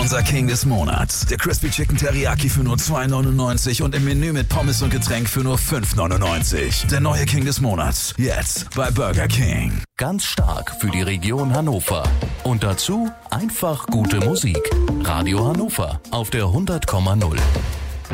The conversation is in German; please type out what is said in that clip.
Unser King des Monats. Der Crispy Chicken Teriyaki für nur $2,99 und im Menü mit Pommes und Getränk für nur $5,99. Der neue King des Monats. Jetzt bei Burger King. Ganz stark für die Region Hannover. Und dazu einfach gute Musik. Radio Hannover auf der 100,0.